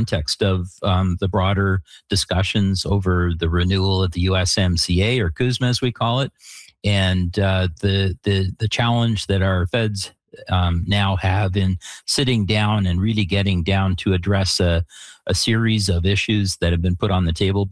context of the broader discussions over the renewal of the USMCA, or CUSMA as we call it, and the challenge that our feds now have in sitting down and really getting down to address a series of issues that have been put on the table